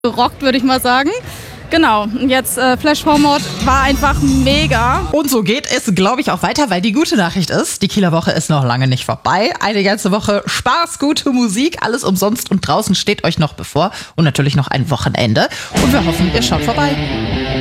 gerockt, würde ich mal sagen. Genau, und jetzt Flash Forward war einfach mega. Und so geht es, glaube ich, auch weiter, weil die gute Nachricht ist, die Kieler Woche ist noch lange nicht vorbei. Eine ganze Woche Spaß, gute Musik, alles umsonst und draußen steht euch noch bevor und natürlich noch ein Wochenende. Und wir hoffen, ihr schaut vorbei.